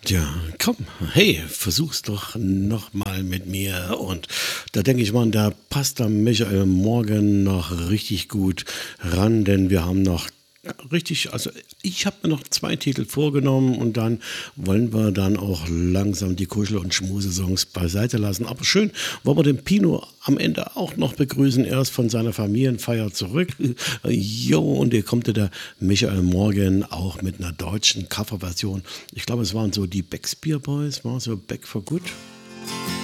Ja, komm, hey, versuch's doch noch mal mit mir. Und da denke ich mal, da passt der Michael morgen noch richtig gut ran, denn wir haben noch richtig, also ich habe mir noch zwei Titel vorgenommen und dann wollen wir dann auch langsam die Kuschel- und Schmusesongs beiseite lassen. Aber schön, wollen wir den Pino am Ende auch noch begrüßen. Er ist von seiner Familienfeier zurück. Jo, und hier kommt der Michael Morgan auch mit einer deutschen Coverversion. Ich glaube, es waren so die Backsphere Boys, war so Back for Good.